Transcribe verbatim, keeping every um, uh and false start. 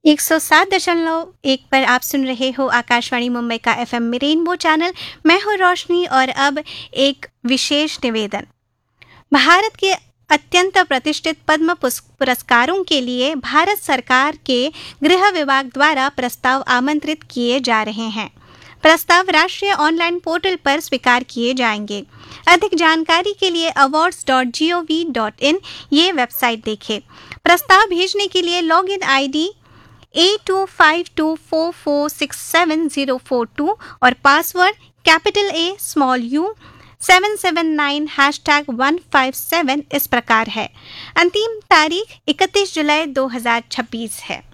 एक सौ सात दशमलव एक पर आप सुन रहे हो आकाशवाणी मुंबई का एफएम रेनबो चैनल। मैं हूँ रोशनी और अब एक विशेष निवेदन। भारत के अत्यंत प्रतिष्ठित पद्म पुरस्कारों के लिए भारत सरकार के गृह विभाग द्वारा प्रस्ताव आमंत्रित किए जा रहे हैं। प्रस्ताव राष्ट्रीय ऑनलाइन पोर्टल पर स्वीकार किए जाएंगे। अधिक जानकारी के लिए awards dot G O V dot in ये वेबसाइट देखें। प्रस्ताव भेजने के लिए log in I D eight to five to four four six seven zero four to और password capital A small you seven seven nine hashtag one five seven इस प्रकार है। अंतिम तारीख इकतीस जुलाई दो हज़ार छब्बीस है।